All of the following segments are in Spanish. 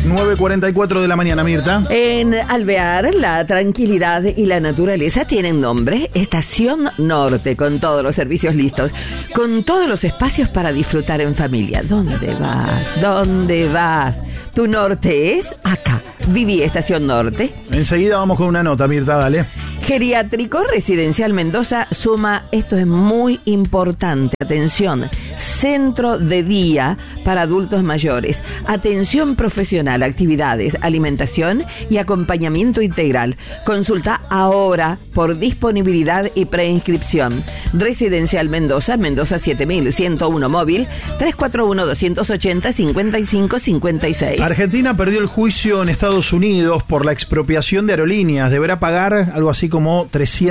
9:44 de la mañana, Mirta. En Alvear, la tranquilidad y la naturaleza tienen nombre. Estación Norte, con todos los servicios listos, con todos los espacios para disfrutar en familia. ¿Dónde vas? ¿Dónde vas? Tu norte es acá. Viví Estación Norte. Enseguida vamos con una nota, Mirta, dale. Geriátrico Residencial Mendoza suma, esto es muy importante, atención, centro de día para adultos mayores, atención profesional, actividades, alimentación y acompañamiento integral. Consulta ahora por disponibilidad y preinscripción. Residencial Mendoza, Mendoza 7101 móvil, 341-280-5556. Argentina perdió el juicio en Estados Unidos por la expropiación de aerolíneas. Deberá pagar algo así como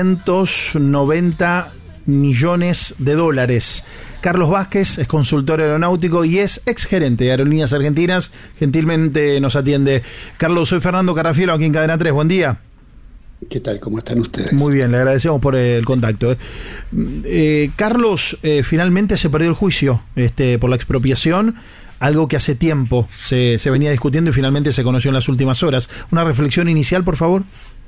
390 millones de dólares. Carlos Vázquez es consultor aeronáutico y es exgerente de Aerolíneas Argentinas. Gentilmente nos atiende. Carlos, soy Fernando Carrafielo, aquí en Cadena 3. Buen día. ¿Qué tal? ¿Cómo están ustedes? Muy bien, le agradecemos por el contacto. Carlos, finalmente se perdió el juicio por la expropiación, algo que hace tiempo se venía discutiendo y finalmente se conoció en las últimas horas. Una reflexión inicial, por favor.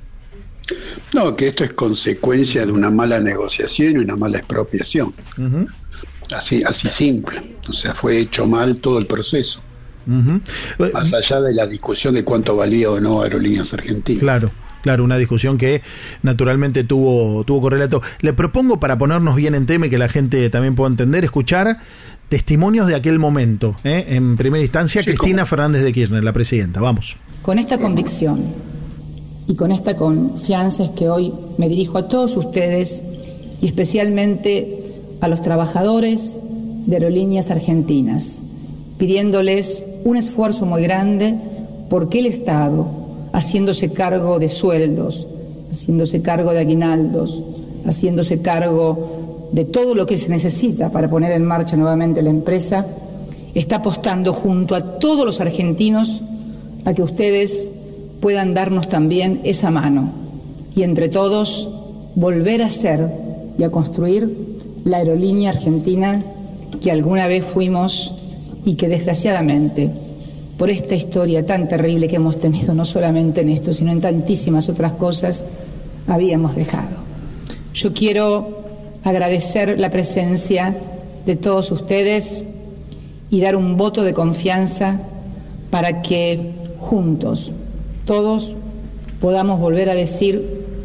No, que esto es consecuencia de una mala negociación y una mala expropiación. Uh-huh. Así simple. O sea, fue hecho mal todo el proceso. Uh-huh. Más allá de la discusión de cuánto valía o no Aerolíneas Argentinas. Claro, una discusión que naturalmente tuvo correlato. Le propongo, para ponernos bien en tema y que la gente también pueda entender, escuchar testimonios de aquel momento. En primera instancia, sí, Cristina Fernández de Kirchner, la presidenta. Vamos. Con esta convicción y con esta confianza es que hoy me dirijo a todos ustedes y especialmente a los trabajadores de Aerolíneas Argentinas, pidiéndoles un esfuerzo muy grande porque el Estado, haciéndose cargo de sueldos, haciéndose cargo de aguinaldos, haciéndose cargo de todo lo que se necesita para poner en marcha nuevamente la empresa, está apostando junto a todos los argentinos a que ustedes puedan darnos también esa mano y entre todos volver a ser y a construir la aerolínea argentina que alguna vez fuimos y que desgraciadamente, por esta historia tan terrible que hemos tenido, no solamente en esto, sino en tantísimas otras cosas, habíamos dejado. Yo quiero agradecer la presencia de todos ustedes y dar un voto de confianza para que juntos, todos, podamos volver a decir,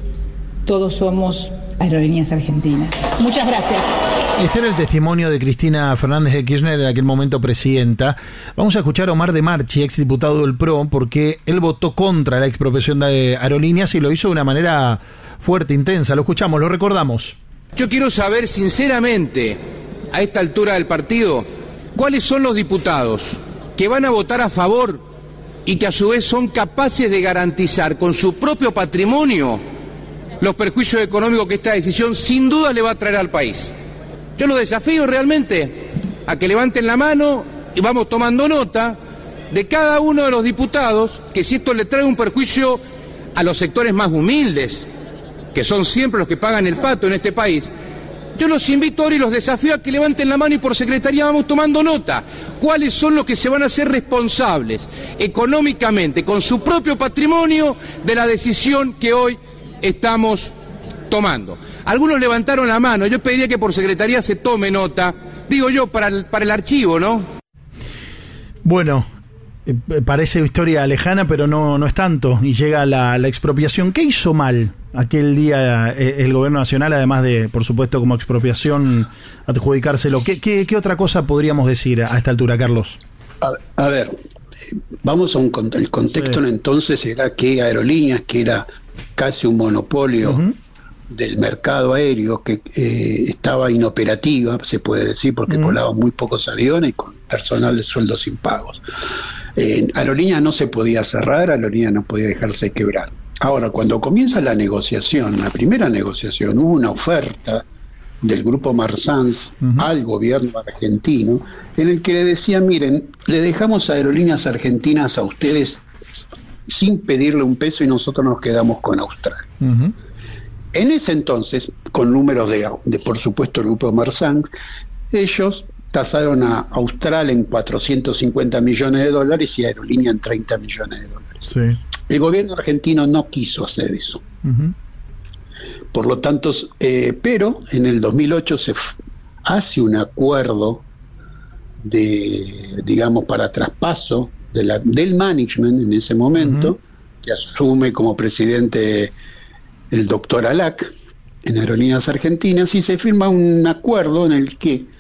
todos somos Aerolíneas Argentinas. Muchas gracias. Este era el testimonio de Cristina Fernández de Kirchner, en aquel momento presidenta. Vamos a escuchar a Omar de Marchi, exdiputado del PRO, porque él votó contra la expropiación de aerolíneas y lo hizo de una manera fuerte, intensa. Lo escuchamos, lo recordamos. Yo quiero saber sinceramente, a esta altura del partido, cuáles son los diputados que van a votar a favor y que a su vez son capaces de garantizar con su propio patrimonio los perjuicios económicos que esta decisión sin duda le va a traer al país. Yo los desafío realmente a que levanten la mano y vamos tomando nota de cada uno de los diputados, que si esto le trae un perjuicio a los sectores más humildes, que son siempre los que pagan el pato en este país, yo los invito ahora y los desafío a que levanten la mano y por secretaría vamos tomando nota. ¿Cuáles son los que se van a hacer responsables económicamente, con su propio patrimonio, de la decisión que hoy estamos tomando? Algunos levantaron la mano, yo pediría que por secretaría se tome nota, digo yo, para el archivo, ¿no? Bueno, parece historia lejana, pero no es tanto, y llega la expropiación. ¿Qué hizo mal aquel día el gobierno nacional, además de, por supuesto, como expropiación, adjudicárselo? ¿Qué otra cosa podríamos decir a esta altura, Carlos? A ver, vamos a el contexto. Sí. Entonces era que Aerolíneas, que era casi un monopolio uh-huh. del mercado aéreo, que estaba inoperativa, se puede decir, porque uh-huh. volaban muy pocos aviones y con personal de sueldos impagos. Aerolíneas no se podía cerrar, Aerolíneas no podía dejarse quebrar. Ahora, cuando comienza la negociación, la primera negociación, hubo una oferta del grupo Marsans uh-huh. al gobierno argentino, en el que le decían, miren, le dejamos Aerolíneas Argentinas a ustedes sin pedirle un peso y nosotros nos quedamos con Austral. Uh-huh. En ese entonces, con números de por supuesto el grupo Marsans, ellos tasaron a Austral en 450 millones de dólares y a Aerolínea en 30 millones de dólares. Sí. El gobierno argentino no quiso hacer eso. Uh-huh. Por lo tanto, pero en el 2008 se hace un acuerdo digamos, para traspaso del management en ese momento, uh-huh, que asume como presidente el doctor Alac en Aerolíneas Argentinas, y se firma un acuerdo en el que